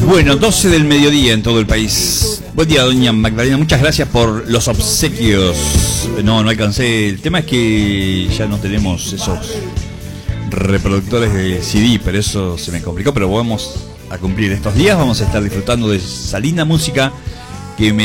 Bueno, 12 del mediodía en todo el país. Buen día, doña Magdalena. Muchas gracias por los obsequios. No alcancé. El tema es que ya no tenemos esos reproductores de CD, pero eso se me complicó. Pero vamos a cumplir estos días. Vamos a estar disfrutando de esa linda música que me